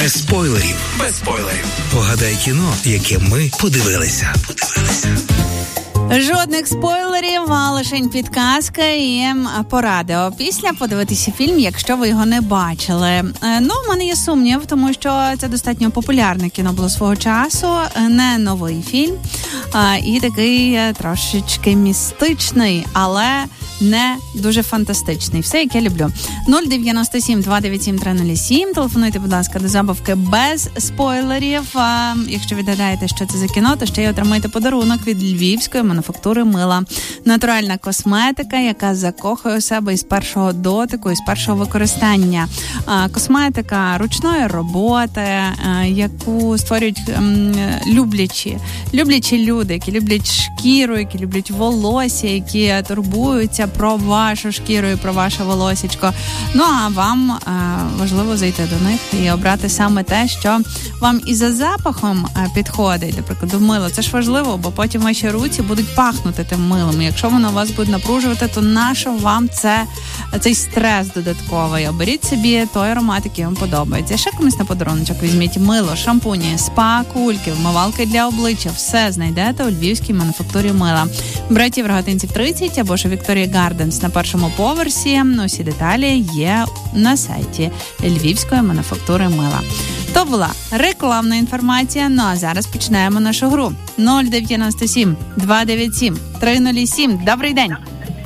Без спойлерів. Без спойлерів. Погадай кіно, яке ми подивилися. Жодних спойлерів, а лишень підказка і поради. Опісля подивитися фільм, якщо ви його не бачили. В мене є сумнів, тому що це достатньо популярне кіно було свого часу, не новий фільм, і такий трошечки містичний, але не дуже фантастичний. Все, як я люблю. 097-297-307. Телефонуйте, будь ласка, до забавки без спойлерів. Якщо відгадаєте, що це за кіно, то ще й отримаєте подарунок від львівської мануфактури мила. Натуральна косметика, яка закохує у себе із першого дотику, із першого використання. Косметика ручної роботи, яку створюють люблячі люди, які люблять шкіру, які люблять волосся, які турбуються про вашу шкіру і про ваше волосечко. А вам важливо зайти до них і обрати саме те, що вам і за запахом підходить. Наприклад, мило. Це ж важливо, бо потім ваші руці будуть пахнути тим милом. І якщо воно вас буде напружувати, то нащо вам цей стрес додатковий? Оберіть собі той аромат, який вам подобається. Ще комусь на подарунок візьміть мило, шампуні, спа-кульки, вмивалки для обличчя. Все знайдете у львівській мануфактурі мила. Братів Рогатинців 30 або ж Вікторія Гарденс на першому поверсі. Усі деталі є на сайті львівської мануфактури мила. То була рекламна інформація. А зараз починаємо нашу гру. 097-297-307. Добрий день.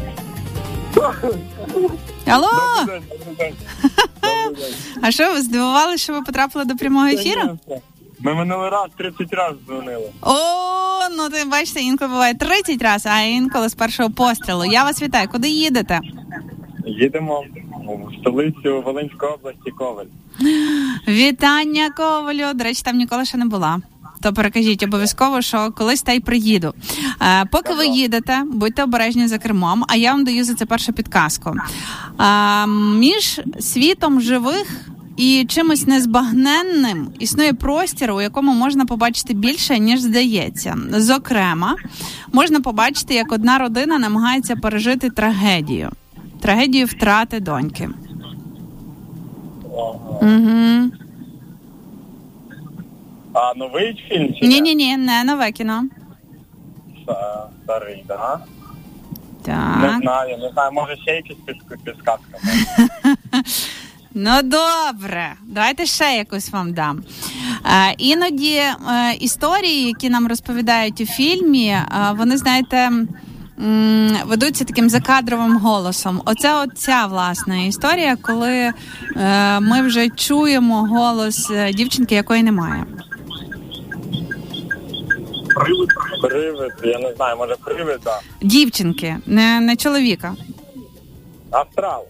Алло! Добрий день. А що, ви здивували, що ви потрапили до прямого ефіру? Ми минулий раз 30 разів дзвонили. Ти бачите, інколи буває 30 разів, а інколи з першого пострілу. Я вас вітаю. Куди їдете? Їдемо в столицю Волинської області, Коваль. Вітання Ковалю. До речі, там ніколи ще не була. То перекажіть обов'язково, що колись та й приїду. Поки ви їдете, будьте обережні за кермом, а я вам даю за це першу підказку. Між світом живих і чимось незбагненним існує простір, у якому можна побачити більше, ніж здається. Зокрема, можна побачити, як одна родина намагається пережити трагедію. Трагедію втрати доньки. Угу. А новий фільм чи Ні, не нове кіно. Старий, так? Так. Не знаю, може ще якісь підказки. Добре, давайте ще якусь вам дам. Іноді історії, які нам розповідають у фільмі, вони, знаєте, ведуться таким закадровим голосом. Оця, власне, історія, коли ми вже чуємо голос дівчинки, якої немає. Привид, я не знаю, може привид, так. Дівчинки, не чоловіка. Астрал.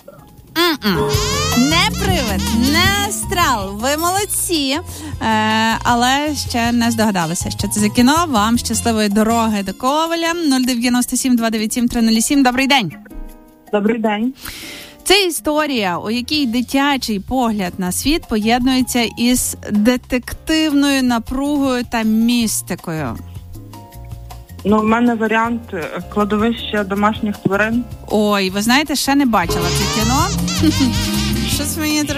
Не привид, не астрал. Ви молодці, але ще не здогадалися, що це за кіно. Вам щасливої дороги до Коваля. 097-297-307. Добрий день. Добрий день. Це історія, у якій дитячий погляд на світ поєднується із детективною напругою та містикою. В мене варіант кладовище домашніх тварин. Ой, ви знаєте, ще не бачила це кіно. Щось мені